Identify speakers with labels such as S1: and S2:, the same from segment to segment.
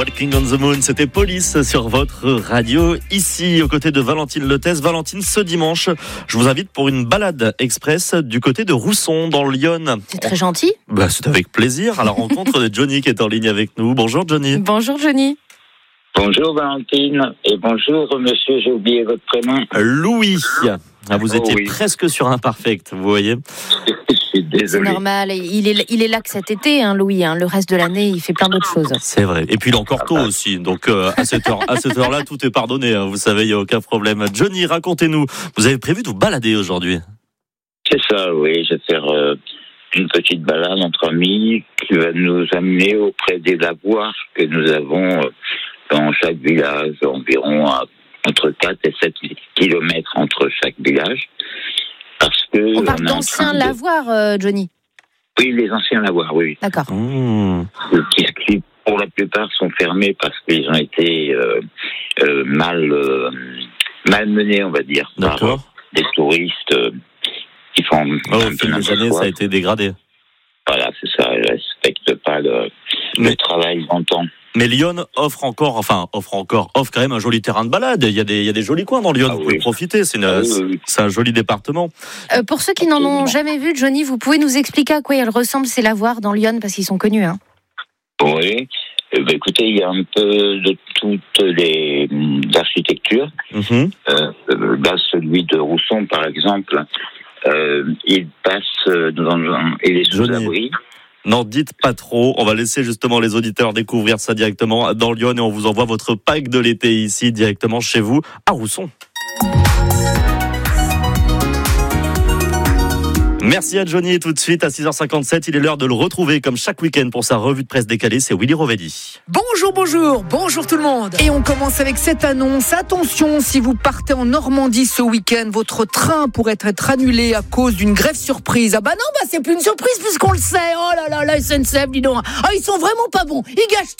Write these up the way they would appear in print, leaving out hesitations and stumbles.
S1: Walking on the Moon, c'était Police sur votre radio, ici aux côtés de Valentine Lotès. Valentine, ce dimanche, je vous invite pour une balade express du côté de Rousson, dans l'Yonne.
S2: C'est très gentil.
S1: C'est avec plaisir. À la rencontre de Johnny qui est en ligne avec nous. Bonjour Johnny.
S2: Bonjour Johnny.
S3: Bonjour Valentine et bonjour monsieur, j'ai oublié votre prénom.
S1: Louis. Vous étiez presque sur Imperfect, vous voyez.
S3: Je suis désolé.
S2: C'est normal, il est là que cet été, Louis. Le reste de l'année, il fait plein d'autres choses.
S1: C'est vrai. Et puis il est encore tôt aussi. Donc à cette heure-là, tout est pardonné. Vous savez, il n'y a aucun problème. Johnny, racontez-nous. Vous avez prévu de vous balader aujourd'hui?
S3: C'est ça, oui. Je vais faire une petite balade entre amis qui va nous amener auprès des lavoirs que nous avons dans chaque village, environ entre 4 et 7 kilomètres entre chaque village. Parce que
S2: on parle d'anciens lavoirs, Johnny.
S3: Oui, les anciens lavoirs, oui.
S2: D'accord.
S3: Qui, pour la plupart, sont fermés parce qu'ils ont été mal menés, on va dire, par des touristes qui font...
S1: au fil des années, ça a été dégradé.
S3: Voilà, c'est ça. Ils ne respectent pas le travail longtemps.
S1: Mais Lyon offre quand même un joli terrain de balade. Il y a des jolis coins dans Lyon, vous pouvez profiter. C'est un joli département.
S2: Pour ceux qui n'en ont jamais vu, Johnny, vous pouvez nous expliquer à quoi ils ressemblent ces lavoirs dans Lyon, parce qu'ils sont connus.
S3: Oui. Écoutez, il y a un peu de toutes les architectures. Celui de Rousson, par exemple, il passe il est sous abri.
S1: N'en dites pas trop, on va laisser justement les auditeurs découvrir ça directement dans Lyon et on vous envoie votre pack de l'été ici directement chez vous à Rousson. Merci à Johnny et tout de suite à 6h57, il est l'heure de le retrouver comme chaque week-end pour sa revue de presse décalée, c'est Willy Rovelli.
S4: Bonjour tout le monde. Et on commence avec cette annonce. Attention, si vous partez en Normandie ce week-end, votre train pourrait être annulé à cause d'une grève surprise. C'est plus une surprise puisqu'on le sait. Oh là là, la SNCF, dis donc. Ils sont vraiment pas bons. Ils gâchent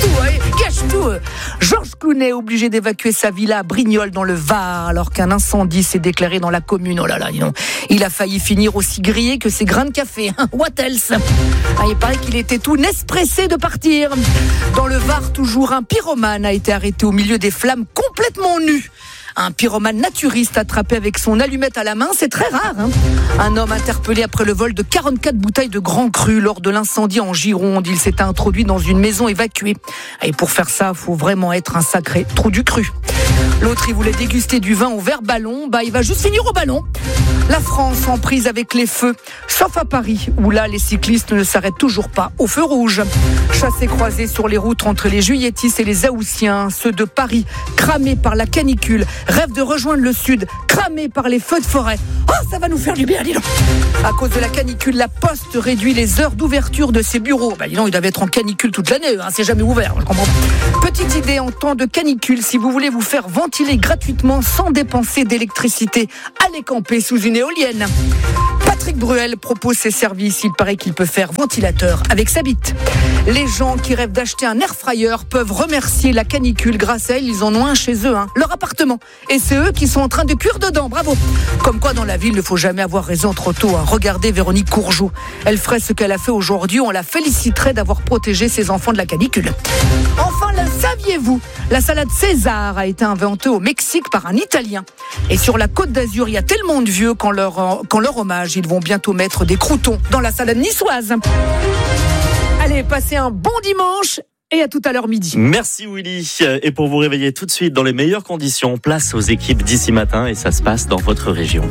S4: toujours tout. Georges Clooney est obligé d'évacuer sa villa à Brignoles dans le Var alors qu'un incendie s'est déclaré dans la commune. Oh là là, dis donc. Il a failli finir aussi grillé que ses grains de café. What else? Il paraît qu'il était tout nespressé de partir. Dans le Var, toujours un pyromane a été arrêté au milieu des flammes complètement nu. Un pyromane naturiste attrapé avec son allumette à la main, c'est très rare. Un homme interpellé après le vol de 44 bouteilles de Grand Cru lors de l'incendie en Gironde. Il s'est introduit dans une maison évacuée. Et pour faire ça, il faut vraiment être un sacré trou du cru. L'autre, il voulait déguster du vin au verre ballon. Il va juste finir au ballon. La France en prise avec les feux, sauf à Paris, où là, les cyclistes ne s'arrêtent toujours pas au feu rouge. Chassés croisés sur les routes entre les Juilletistes et les Haussiens, ceux de Paris, cramés par la canicule, rêvent de rejoindre le sud, cramés par les feux de forêt. Ça va nous faire du bien, dis donc. À cause de la canicule, la Poste réduit les heures d'ouverture de ses bureaux. Dis donc, il devait être en canicule toute l'année, c'est jamais ouvert, je comprends. Petite idée en temps de canicule, si vous voulez vous faire ventiler gratuitement sans dépenser d'électricité, allez camper sous une éolienne. Patrick Bruel propose ses services. Il paraît qu'il peut faire ventilateur avec sa bite. Les gens qui rêvent d'acheter un airfryer peuvent remercier la canicule. Grâce à elle, ils en ont un chez eux, leur appartement. Et c'est eux qui sont en train de cuire dedans. Bravo. Comme quoi, dans la vie, il ne faut jamais avoir raison trop tôt. Regardez Véronique Courgeot. Elle ferait ce qu'elle a fait aujourd'hui. On la féliciterait d'avoir protégé ses enfants de la canicule. Enfin, saviez-vous, la salade César a été inventée au Mexique par un Italien. Et sur la Côte d'Azur, il y a tellement de vieux qu'en leur hommage, ils vont bientôt mettre des croûtons dans la salade niçoise. Allez, passez un bon dimanche et à tout à l'heure midi.
S1: Merci Willy. Et pour vous réveiller tout de suite dans les meilleures conditions, place aux équipes d'ici matin et ça se passe dans votre région.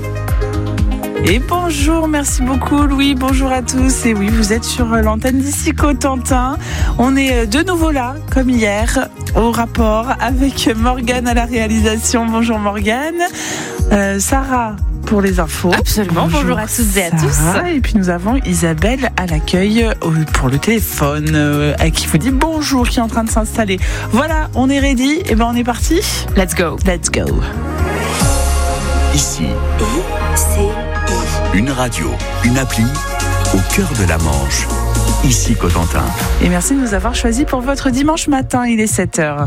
S5: Et bonjour, merci beaucoup Louis, bonjour à tous. Et oui, vous êtes sur l'antenne d'ici Cotentin. On est de nouveau là, comme hier, au rapport avec Morgane à la réalisation. Bonjour Morgane. Sarah pour les infos.
S2: Absolument, bonjour à toutes et à tous.
S5: Et puis nous avons Isabelle à l'accueil pour le téléphone, à qui vous dit bonjour, qui est en train de s'installer. Voilà, on est ready, et on est parti.
S2: Let's go.
S6: Ici, une radio, une appli, au cœur de la Manche. Ici Cotentin.
S5: Et merci de nous avoir choisis pour votre dimanche matin, il est 7h.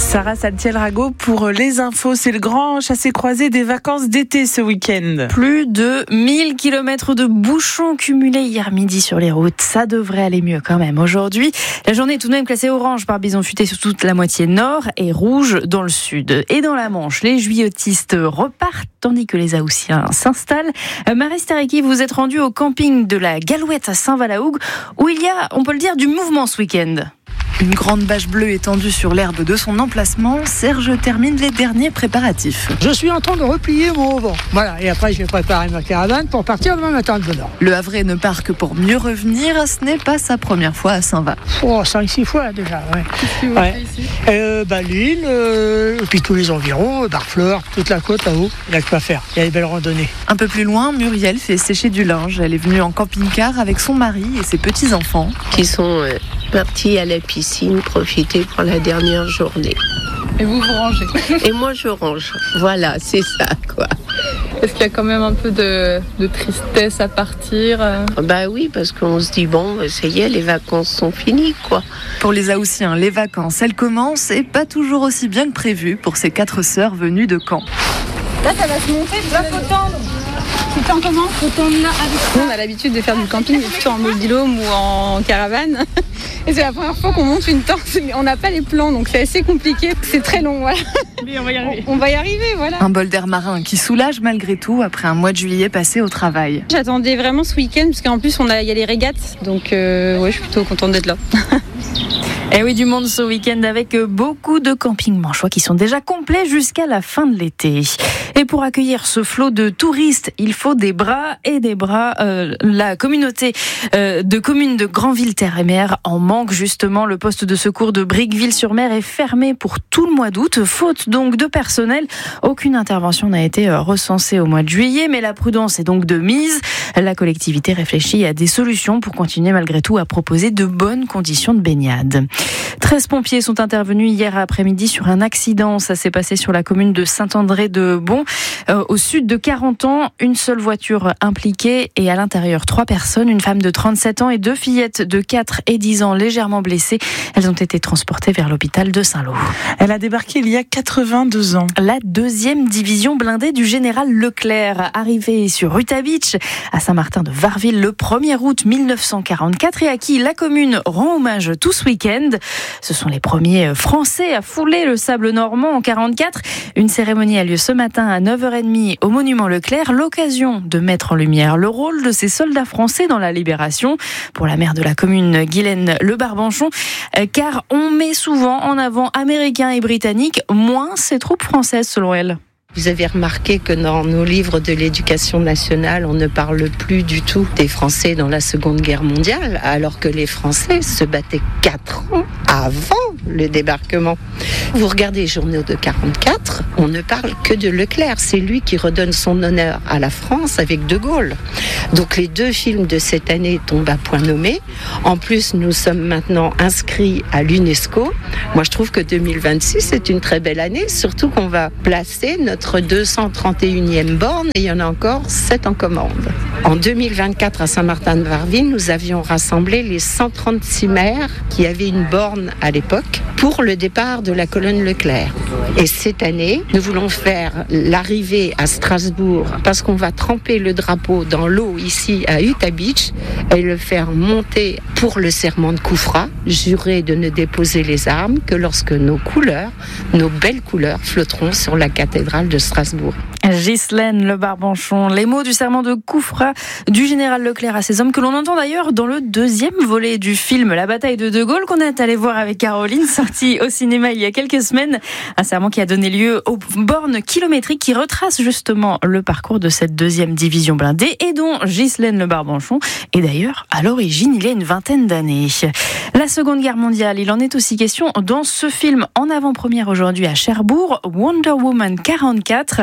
S5: Sarah Saltiel-Rago pour les infos. C'est le grand chassé-croisé des vacances d'été ce week-end.
S2: Plus de 1000 km de bouchons cumulés hier midi sur les routes. Ça devrait aller mieux quand même aujourd'hui. La journée est tout de même classée orange par bison futé sur toute la moitié nord et rouge dans le sud. Et dans la Manche, les juillotistes repartent tandis que les Haussiens s'installent. Marie Stariki, vous êtes rendue au camping de la Galouette à Saint-Valahougue où il y a, on peut le dire, du mouvement ce week-end.
S7: Une grande bâche bleue étendue sur l'herbe de son emplacement, Serge termine les derniers préparatifs.
S8: Je suis en train de replier mon auvent. Voilà, et après je vais préparer ma caravane pour partir demain matin de bonne heure.
S7: Le Havrais ne part que pour mieux revenir, ce n'est pas sa première fois à Saint-Va.
S8: 5-6 fois déjà, ouais. Qu'est-ce que vous faites ici l'île, et puis tous les environs, Barfleur, toute la côte là-haut. Il y a de quoi faire, il y a des belles randonnées.
S7: Un peu plus loin, Muriel fait sécher du linge. Elle est venue en camping-car avec son mari et ses petits-enfants.
S9: Qui sont partis à la piscine, profiter pour la dernière journée.
S10: Et vous rangez?
S9: Et moi je range, voilà, c'est ça quoi.
S10: Est-ce qu'il y a quand même un peu de tristesse à partir?
S9: Bah oui, parce qu'on se dit bon, ça y est, les vacances sont finies quoi.
S7: Pour les Haussiens, les vacances, elles commencent et pas toujours aussi bien que prévu pour ces 4 sœurs venues de Caen.
S10: Là ça va se monter, là faut tendre. Tu tends comment? Faut tendre là avec ça. On a l'habitude de faire du camping plutôt en mobil-home ou en caravane. Et c'est la première fois qu'on monte une tente, mais on n'a pas les plans, donc c'est assez compliqué. C'est très long, voilà. Mais on va y arriver. On va y arriver, voilà.
S7: Un bol d'air marin qui soulage malgré tout après un mois de juillet passé au travail.
S10: J'attendais vraiment ce week-end, parce qu'en plus, il y a les régates. Donc, ouais, je suis plutôt contente d'être là.
S2: Et oui, du monde ce week-end avec beaucoup de campings manchois qui sont déjà complets jusqu'à la fin de l'été. Et pour accueillir ce flot de touristes, il faut des bras et des bras. La communauté de communes de Granville-Terre-et-Mer en manque justement. Le poste de secours de Briqueville-sur-Mer est fermé pour tout le mois d'août. Faute donc de personnel, aucune intervention n'a été recensée au mois de juillet, mais la prudence est donc de mise. La collectivité réfléchit à des solutions pour continuer malgré tout à proposer de bonnes conditions de baignade. 13 pompiers sont intervenus hier après-midi sur un accident. Ça s'est passé sur la commune de Saint-André-de-Bon, au sud de 40 ans. Une seule voiture impliquée et à l'intérieur 3 personnes, une femme de 37 ans et 2 fillettes de 4 et 10 ans légèrement blessées. Elles ont été transportées vers l'hôpital de Saint-Lô.
S5: Elle a débarqué il y a 82 ans.
S2: La 2e division blindée du général Leclerc, arrivée sur Utah Beach, à Saint-Martin-de-Varreville, le 1er août 1944 et à qui la commune rend hommage tout ce week-end. Ce sont les premiers Français à fouler le sable normand en 44. Une cérémonie a lieu ce matin à 9h30 au monument Leclerc. L'occasion de mettre en lumière le rôle de ces soldats français dans la libération. Pour la maire de la commune, Guylaine Le Barbanchon, car on met souvent en avant Américains et Britanniques, moins ces troupes françaises selon elle.
S9: Vous avez remarqué que dans nos livres de l'éducation nationale, on ne parle plus du tout des Français dans la Seconde Guerre mondiale, alors que les Français se battaient 4 ans avant le débarquement. Vous regardez les journaux de 44, on ne parle que de Leclerc. C'est lui qui redonne son honneur à la France avec De Gaulle. Donc les 2 films de cette année tombent à point nommé. En plus, nous sommes maintenant inscrits à l'UNESCO. Moi, je trouve que 2026 est une très belle année, surtout qu'on va placer notre 231e borne et il y en a encore 7 en commande. En 2024, à Saint-Martin-de-Varreville, nous avions rassemblé les 136 maires qui avaient une borne à l'époque pour le départ de la colonne Leclerc. Et cette année, nous voulons faire l'arrivée à Strasbourg parce qu'on va tremper le drapeau dans l'eau ici à Utah Beach et le faire monter pour le serment de Koufra, jurer de ne déposer les armes que lorsque nos couleurs, nos belles couleurs, flotteront sur la cathédrale de Strasbourg.
S2: Ghislaine Le Barbanchon, les mots du serment de Koufra du général Leclerc à ces hommes que l'on entend d'ailleurs dans le 2e volet du film La bataille de Gaulle qu'on est allé voir avec Caroline, sorti au cinéma il y a quelques semaines. Un serment qui a donné lieu aux bornes kilométriques qui retracent justement le parcours de cette 2e division blindée et dont Ghislaine Le Barbanchon est d'ailleurs à l'origine il y a une vingtaine d'années. La Seconde Guerre mondiale, il en est aussi question dans ce film en avant-première aujourd'hui à Cherbourg, Wonder Woman 44, un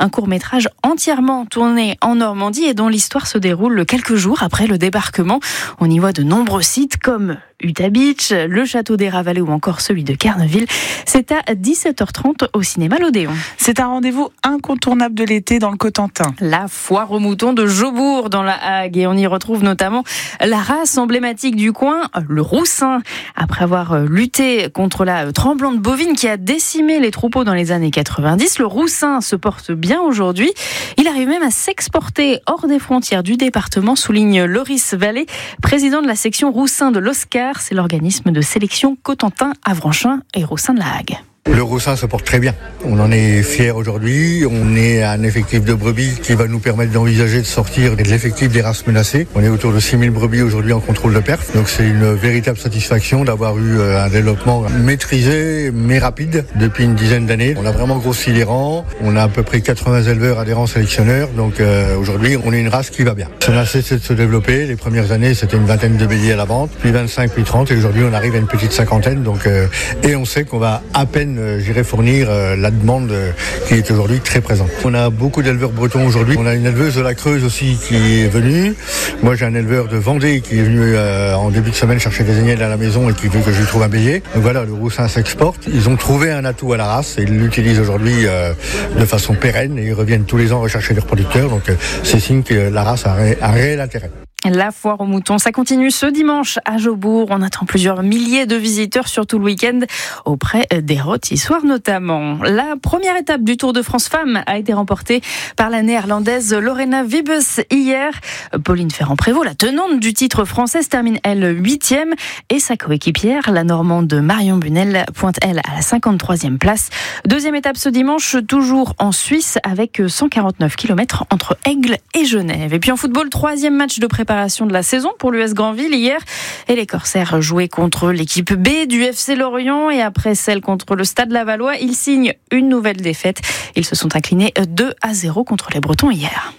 S2: un court-métrage entièrement tourné en Normandie et dont l'histoire se déroule quelques jours après le débarquement. On y voit de nombreux sites comme Utah Beach, le château des Ravalais ou encore celui de Carneville. C'est à 17h30 au cinéma L'Odéon.
S5: C'est un rendez-vous incontournable de l'été dans le Cotentin.
S2: La foire aux moutons de Jaubourg dans la Hague, et on y retrouve notamment la race emblématique du coin, le roussin. Après avoir lutté contre la tremblante bovine qui a décimé les troupeaux dans les années 90, le roussin se porte bien aujourd'hui. Il arrive même à s'exporter hors des frontières du département, souligne Loris Vallée, président de la section roussin de l'Oscar. C'est l'organisme de sélection Cotentin, Avranchin et Roussin de la Hague.
S11: Le roussin se porte très bien. On en est fiers aujourd'hui. On est à un effectif de brebis qui va nous permettre d'envisager de sortir de l'effectif des races menacées. On est autour de 6000 brebis aujourd'hui en contrôle de perf. Donc c'est une véritable satisfaction d'avoir eu un développement maîtrisé mais rapide depuis une dizaine d'années. On a vraiment grossi les rangs. On a à peu près 80 éleveurs adhérents sélectionneurs. Donc aujourd'hui, on est une race qui va bien. Ça n'a cessé de se développer. Les premières années, c'était une vingtaine de béliers à la vente, puis 25, puis 30. Et aujourd'hui, on arrive à une petite cinquantaine. Donc, et on sait qu'on va à peine j'irai fournir la demande qui est aujourd'hui très présente. On a beaucoup d'éleveurs bretons aujourd'hui. On a une éleveuse de la Creuse aussi qui est venue. Moi, j'ai un éleveur de Vendée qui est venu en début de semaine chercher des agnelles à la maison et qui veut que je lui trouve un bélier. Donc voilà, le roussin s'exporte. Ils ont trouvé un atout à la race et ils l'utilisent aujourd'hui de façon pérenne et ils reviennent tous les ans rechercher des reproducteurs. Donc c'est signe que la race a un réel intérêt.
S2: La foire aux moutons, ça continue ce dimanche à Jaubourg. On attend plusieurs milliers de visiteurs sur tout le week-end auprès des rôtissoirs notamment. La première étape du Tour de France Femmes a été remportée par la néerlandaise Lorena Wiebes hier. Pauline Ferrand-Prévot, la tenante du titre française, termine elle 8e et sa coéquipière, la normande Marion Bunel, pointe elle à la 53e place. Deuxième étape ce dimanche, toujours en Suisse avec 149 km entre Aigle et Genève. Et puis en football, troisième match de préparation de la saison pour l'US Granville hier. Et les Corsaires jouaient contre l'équipe B du FC Lorient et après celle contre le Stade Lavallois, ils signent une nouvelle défaite. Ils se sont inclinés 2-0 contre les Bretons hier.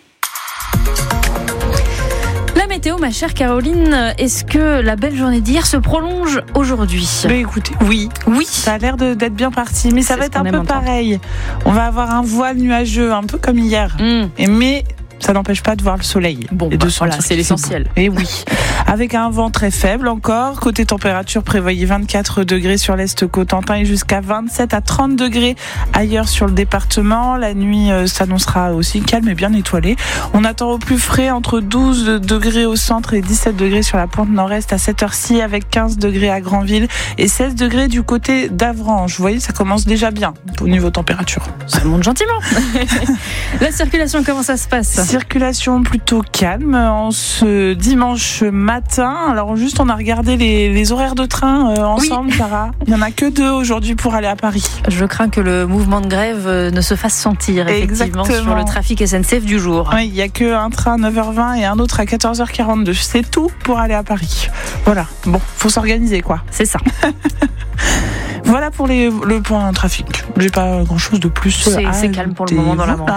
S2: La météo, ma chère Caroline, est-ce que la belle journée d'hier se prolonge aujourd'hui ?
S5: Écoutez, oui. Ça a l'air d'être bien parti, mais ça va être un peu pareil. On va avoir un voile nuageux, un peu comme hier. Mais ça n'empêche pas de voir le soleil.
S2: Bon, voilà, c'est l'essentiel.
S5: Et oui, avec un vent très faible encore. Côté température, prévoyez 24 degrés sur l'Est Cotentin et jusqu'à 27 à 30 degrés ailleurs sur le département. La nuit s'annoncera aussi calme et bien étoilée. On attend au plus frais entre 12 degrés au centre et 17 degrés sur la pointe nord-est à cette heure-ci, avec 15 degrés à Granville et 16 degrés du côté d'Avranches. Vous voyez, ça commence déjà bien au niveau température.
S2: Ça monte gentiment. La circulation, comment ça se passe ?
S5: Circulation plutôt calme en ce dimanche matin. Alors juste, on a regardé les horaires de train ensemble, Sarah. Il n'y en a que 2 aujourd'hui pour aller à Paris.
S2: Je crains que le mouvement de grève ne se fasse sentir effectivement sur le trafic SNCF du jour.
S5: Oui, il n'y a qu'un train à 9h20 et un autre à 14h42. C'est tout pour aller à Paris. Voilà, bon, faut s'organiser quoi.
S2: C'est ça.
S5: Voilà pour le point trafic. J'ai pas grand chose de plus.
S2: C'est calme pour le moment dans la Manche.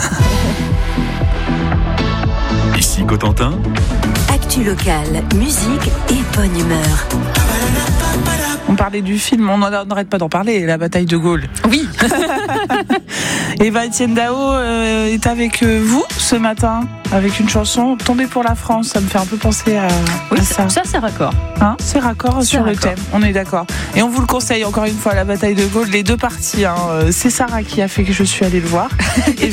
S6: Ici Cotentin.
S12: Actu locale, musique et bonne humeur.
S5: On parlait du film, on n'arrête pas d'en parler, la bataille de Gaulle.
S2: Oui.
S5: Eva Etienne Dao est avec vous ce matin avec une chanson Tombée pour la France. Ça me fait un peu penser à ça.
S2: Ça, c'est raccord.
S5: C'est raccord sur le thème, on est d'accord. Et on vous le conseille encore une fois, la bataille de Gaulle, les 2 parties. C'est Sarah qui a fait que je suis allée le voir. Et